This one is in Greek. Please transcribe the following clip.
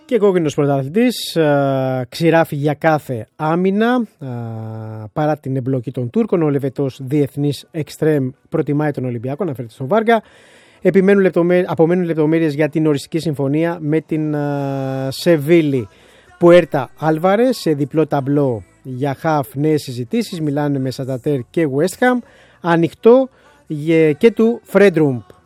Και κόκκινος πρωταθλητής, ξηράφει για κάθε άμυνα παρά την εμπλοκή των Τούρκων. Ο Λεβετός διεθνής εξτρέμ προτιμάει τον Ολυμπιακό, αναφέρεται στον Βάργα. Απομένουν λεπτομέρειες για την οριστική συμφωνία με την Σεβίλη. Πουέρτα Άλβαρες σε διπλό ταμπλό για χαφ, νέες συζητήσεις. Μιλάνε με Σαντατέρ και West Ham. Ανοιχτό και του Φρέντρουμπ.